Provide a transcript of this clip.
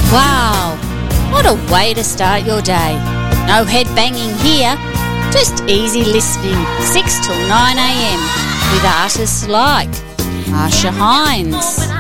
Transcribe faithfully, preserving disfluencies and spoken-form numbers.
Wow, what a way to start your day. No head banging here, just easy listening six till nine a m with artists like Marsha Hines,